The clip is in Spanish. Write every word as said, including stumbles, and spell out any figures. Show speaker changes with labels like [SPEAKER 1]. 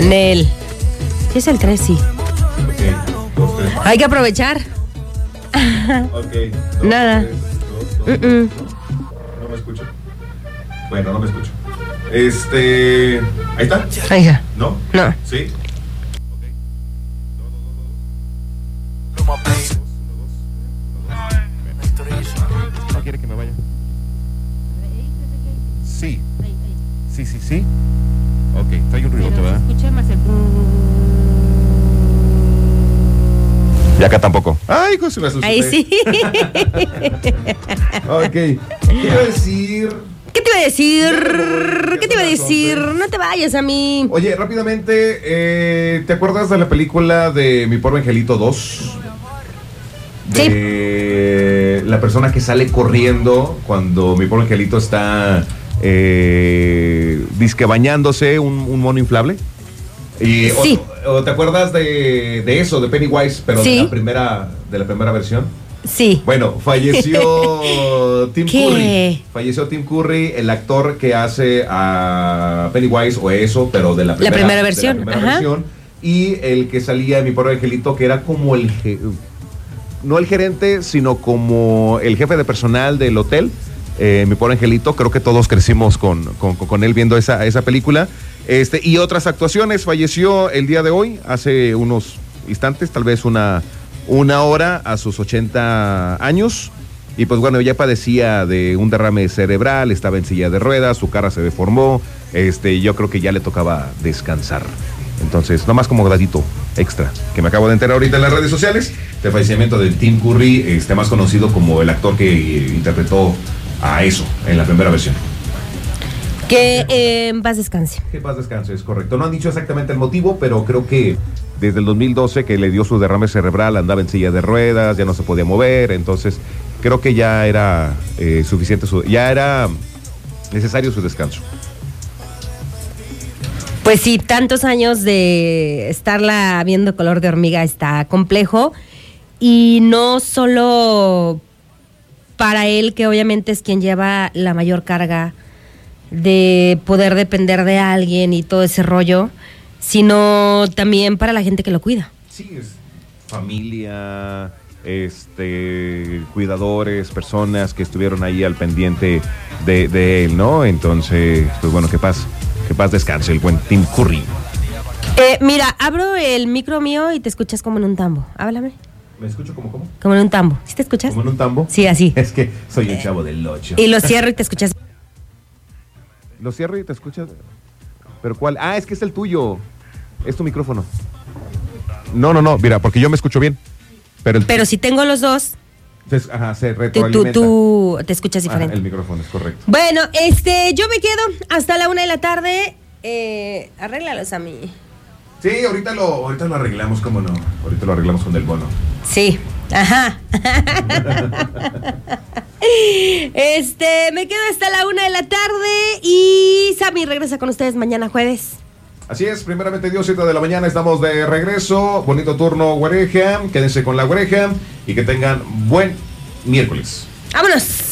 [SPEAKER 1] Nel. ¿Qué es el tres? Sí.
[SPEAKER 2] Okay. Dos, tres.
[SPEAKER 1] Hay que aprovechar.
[SPEAKER 2] Ok. Dos,
[SPEAKER 1] Nada.
[SPEAKER 2] Tres, dos, dos,
[SPEAKER 1] Uh-uh.
[SPEAKER 2] No me escucho. Bueno, no me escucho. Este. Ahí está.
[SPEAKER 1] Oiga.
[SPEAKER 2] ¿No?
[SPEAKER 1] No.
[SPEAKER 2] Sí.
[SPEAKER 3] No quiere que me vaya. Sí. Sí, sí, sí. Ok, trae un ruidote, ¿verdad?
[SPEAKER 1] Escuché más el...
[SPEAKER 3] Y acá tampoco.
[SPEAKER 2] Ay, hijo, se me asusté.
[SPEAKER 1] Ahí sí.
[SPEAKER 2] Ok. ¿Qué iba a decir?
[SPEAKER 1] ¿Qué te iba a decir?
[SPEAKER 2] Ya,
[SPEAKER 1] ¿Qué te iba a
[SPEAKER 2] ya son las
[SPEAKER 1] decir?
[SPEAKER 2] once.
[SPEAKER 1] No te vayas a mí.
[SPEAKER 2] Oye, rápidamente, eh, ¿te acuerdas de la película de Mi Pobre Angelito dos? De la persona que sale corriendo cuando Mi Pobre Angelito está eh, disque bañándose, un, un mono inflable. Y,
[SPEAKER 1] Sí.
[SPEAKER 2] o, o ¿te acuerdas de, de eso, de Pennywise, pero
[SPEAKER 1] Sí.
[SPEAKER 2] de la primera, de la primera versión?
[SPEAKER 1] Sí.
[SPEAKER 2] Bueno, falleció Tim
[SPEAKER 1] ¿Qué?
[SPEAKER 2] Curry. Falleció Tim Curry, el actor que hace a Pennywise o eso, pero de la primera,
[SPEAKER 1] primera versión,
[SPEAKER 2] de la primera
[SPEAKER 1] ajá.
[SPEAKER 2] versión. Y el que salía en Mi Pobre Angelito, que era como el ge- no el gerente, sino como el jefe de personal del hotel. Eh, Mi Pobre Angelito, creo que todos crecimos con, con, con él viendo esa, esa película. Este, y otras actuaciones. Falleció el día de hoy, hace unos instantes, tal vez una, una hora, a sus ochenta años. Y pues bueno, ya padecía de un derrame cerebral, estaba en silla de ruedas, su cara se deformó. Este, yo creo que ya le tocaba descansar. Entonces, nomás como datito extra, que me acabo de enterar ahorita en las redes sociales, del fallecimiento de Tim Curry, este, más conocido como el actor que eh, interpretó a eso en la primera versión.
[SPEAKER 1] Que eh, en paz descanse.
[SPEAKER 2] Que paz descanse, es correcto. No han dicho exactamente el motivo, pero creo que desde el dos mil doce que le dio su derrame cerebral, andaba en silla de ruedas, ya no se podía mover, entonces creo que ya era eh, suficiente, su, ya era necesario su descanso.
[SPEAKER 1] Pues sí, tantos años de estarla viendo color de hormiga está complejo. Y no solo para él, que obviamente es quien lleva la mayor carga de poder depender de alguien y todo ese rollo, sino también para la gente que lo cuida.
[SPEAKER 2] Sí, es familia, este, cuidadores, personas que estuvieron ahí al pendiente de, de él, ¿no? Entonces, pues bueno, que paz, que paz descanse el buen Tim Curry.
[SPEAKER 1] Eh, mira, abro el micro mío y te escuchas como en un tambo. Háblame.
[SPEAKER 2] ¿Me escucho como cómo?
[SPEAKER 1] Como en un tambo. ¿Sí te escuchas?
[SPEAKER 2] ¿Como en un tambo?
[SPEAKER 1] Sí, así.
[SPEAKER 2] Es que soy un chavo del ocho.
[SPEAKER 1] Y lo cierro y te escuchas.
[SPEAKER 2] Lo cierro y te escuchas. ¿Pero cuál? Ah, es que es el tuyo. Es tu micrófono. No, no, no, mira, porque yo me escucho bien. Pero, el,
[SPEAKER 1] Pero si tengo los dos,
[SPEAKER 2] Entonces, ajá, se
[SPEAKER 1] tú, tú,
[SPEAKER 2] retroalimenta.
[SPEAKER 1] tú te escuchas diferente.
[SPEAKER 2] Ah, el micrófono, es correcto.
[SPEAKER 1] Bueno, este, yo me quedo hasta la una de la tarde. Eh, arréglalos a mí.
[SPEAKER 2] Sí, ahorita lo, ahorita lo arreglamos, cómo no. Ahorita lo arreglamos con el bono.
[SPEAKER 1] Sí, ajá. Este, me quedo hasta la una de la tarde y Sammy regresa con ustedes mañana jueves.
[SPEAKER 2] Así es, primeramente Dios, siete de la mañana, estamos de regreso. Bonito turno, Güereja. Quédense con la Güereja y que tengan buen miércoles.
[SPEAKER 1] ¡Vámonos!